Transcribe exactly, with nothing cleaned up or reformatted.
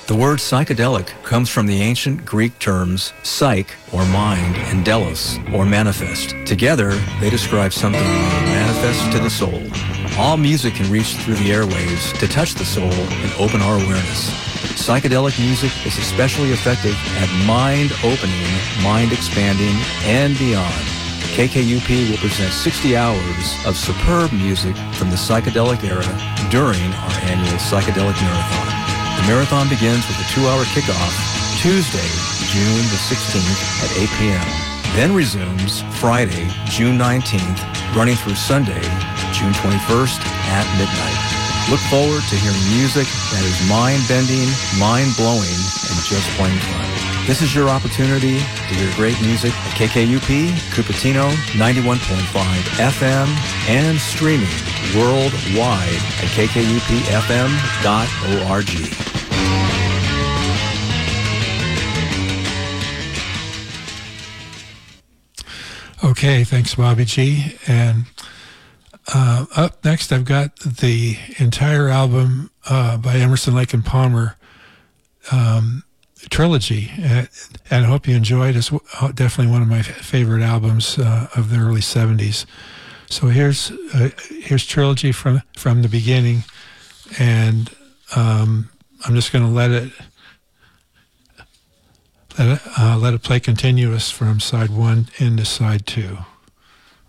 The word psychedelic comes from the ancient Greek terms psyche, or mind, and delos, or manifest. Together, they describe something manifest to the soul. All music can reach through the airwaves to touch the soul and open our awareness. Psychedelic music is especially effective at mind-opening, mind-expanding, and beyond. K K U P will present sixty hours of superb music from the psychedelic era during our annual Psychedelic Marathon. The marathon begins with a two-hour kickoff Tuesday, June the sixteenth at eight p.m. Then resumes Friday, June nineteenth, running through Sunday, June twenty-first at midnight. Look forward to hearing music that is mind-bending, mind-blowing, and just plain fun. This is your opportunity to hear great music at K K U P, Cupertino, ninety-one point five F M, and streaming worldwide at k k u p f m dot org. Okay, thanks, Bobby G. And uh, up next, I've got the entire album uh, by Emerson, Lake and Palmer, um, trilogy, and, and I hope you enjoy it. It's definitely one of my favorite albums uh, of the early seventies. So here's uh, here's trilogy from from the beginning, and um, I'm just going to let it let it, uh, let it play continuous from side one into side two.